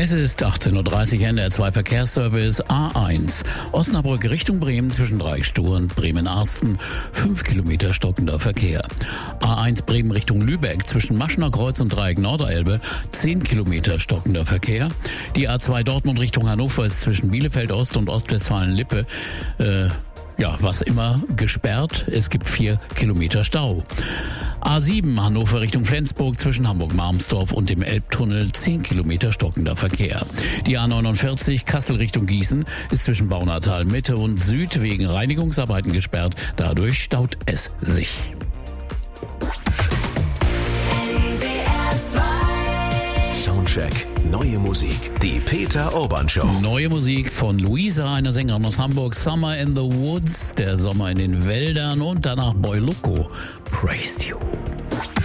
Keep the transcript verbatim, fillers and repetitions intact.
Es ist achtzehn Uhr dreißig, N D R zwei Verkehrsservice A eins. Osnabrück Richtung Bremen zwischen Dreieckstur und Bremen-Arsten. fünf Kilometer stockender Verkehr. A eins Bremen Richtung Lübeck zwischen Maschener Kreuz und Dreieck Norderelbe. zehn Kilometer stockender Verkehr. Die A zwei Dortmund Richtung Hannover ist zwischen Bielefeld Ost und Ostwestfalen-Lippe. Äh, ja, was immer gesperrt. Es gibt vier Kilometer Stau. A sieben Hannover Richtung Flensburg zwischen Hamburg-Marmsdorf und dem Elbtunnel zehn Kilometer stockender Verkehr. Die A neunundvierzig Kassel Richtung Gießen ist zwischen Baunatal Mitte und Süd wegen Reinigungsarbeiten gesperrt. Dadurch staut es sich. Soundcheck. Neue Musik. Die Peter Urban Show. Neue Musik von Luisa, einer Sängerin aus Hamburg. Summer in the Woods, der Sommer in den Wäldern und danach Boy Loco, Praised You.